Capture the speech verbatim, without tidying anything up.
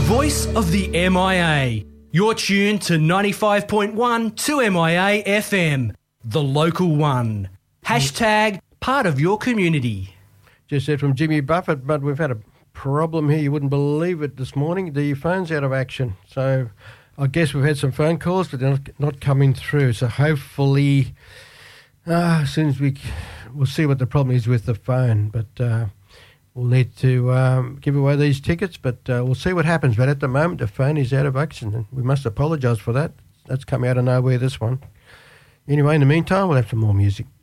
voice of the M I A. You're tuned to ninety-five point one to M I A F M, the local one. Hashtag part of your community. Just said from Jimmy Buffett, but we've had a problem here. You wouldn't believe it this morning. The phone's out of action. So I guess we've had some phone calls, but they're not, not coming through. So hopefully, uh, as soon as we, we'll see what the problem is with the phone. But uh, we'll need to um, give away these tickets, but uh, we'll see what happens. But at the moment, the phone is out of action, and we must apologise for that. That's come out of nowhere, this one. Anyway, in the meantime, we'll have some more music.